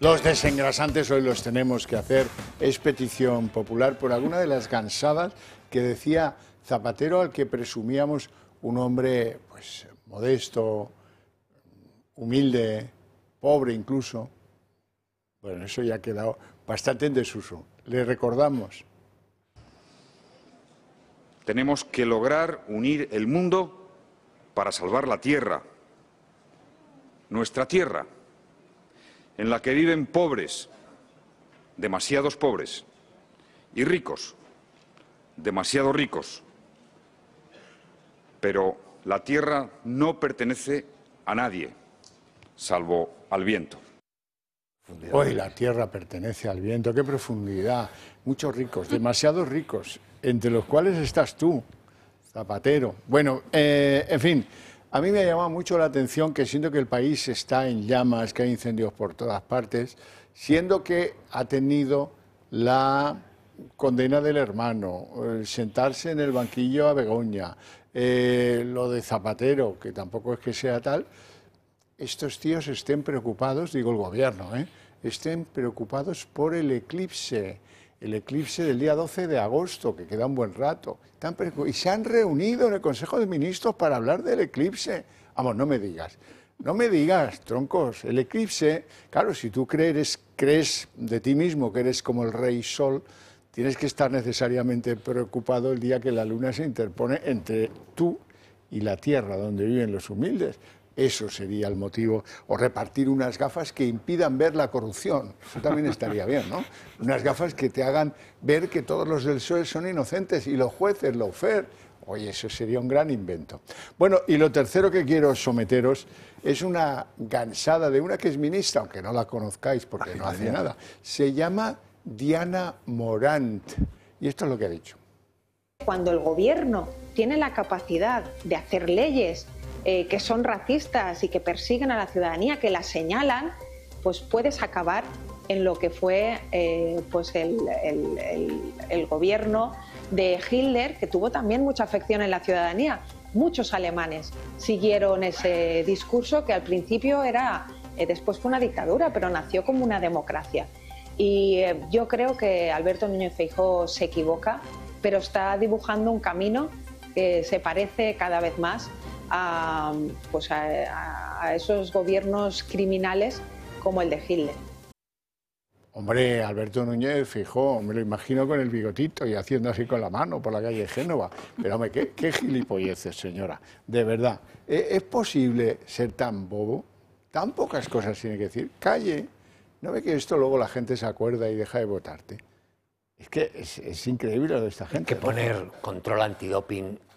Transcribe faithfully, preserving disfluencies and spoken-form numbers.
Los desengrasantes hoy los tenemos que hacer. Es petición popular por alguna de las gansadas que decía Zapatero, al que presumíamos un hombre pues modesto, humilde, pobre incluso. Bueno, eso ya ha quedado bastante en desuso. Le recordamos. Tenemos que lograr unir el mundo para salvar la tierra, nuestra tierra, en la que viven pobres, demasiados pobres, y ricos, demasiado ricos. Pero la tierra no pertenece a nadie, salvo al viento. Hoy la tierra pertenece al viento, qué profundidad, muchos ricos, demasiados ricos, entre los cuales estás tú, Zapatero. Bueno, eh, en fin, a mí me ha llamado mucho la atención que siendo que el país está en llamas, que hay incendios por todas partes, siendo que ha tenido la condena del hermano, el sentarse en el banquillo a Begoña, eh, lo de Zapatero, que tampoco es que sea tal, estos tíos estén preocupados, digo el gobierno, ¿eh? estén preocupados por el eclipse, el eclipse del día doce de agosto, que queda un buen rato, están y se han reunido en el Consejo de Ministros para hablar del eclipse. Vamos, no me digas, no me digas, troncos, el eclipse, claro, si tú crees, crees de ti mismo que eres como el rey sol, tienes que estar necesariamente preocupado el día que la luna se interpone entre tú y la tierra donde viven los humildes. Eso sería el motivo, o repartir unas gafas que impidan ver la corrupción, eso también estaría bien, ¿no? Unas gafas que te hagan ver que todos los del P S O E son inocentes y los jueces, la U F E R, oye, eso sería un gran invento. Bueno, y lo tercero que quiero someteros es una gansada de una que es ministra, aunque no la conozcáis porque no hace nada, se llama Diana Morant, y esto es lo que ha dicho. Cuando el gobierno tiene la capacidad de hacer leyes Eh, que son racistas y que persiguen a la ciudadanía, que la señalan, pues puedes acabar en lo que fue eh, pues el, el, el, el gobierno de Hitler, que tuvo también mucha afección en la ciudadanía. Muchos alemanes siguieron ese discurso que al principio era, eh, después fue una dictadura, pero nació como una democracia. Y eh, yo creo que Alberto Núñez Feijóo se equivoca, pero está dibujando un camino que se parece cada vez más A, pues a, a esos gobiernos criminales como el de Hitler. Hombre, Alberto Núñez Feijóo, me lo imagino con el bigotito y haciendo así con la mano por la calle Génova. Pero hombre, qué, qué gilipolleces, señora, de verdad. ¿Es posible ser tan bobo? Tan pocas cosas tiene que decir. Calle, ¿no ve que esto luego la gente se acuerda y deja de votarte? Es que es, es increíble lo de esta gente. Hay que poner control antidoping